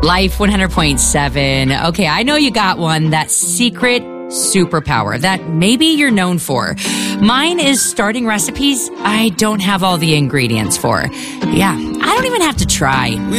Life 100.7. Okay, I know you got one. That secret superpower that maybe you're known for. Mine is starting recipes I don't have all the ingredients for. Yeah, I don't even have to try.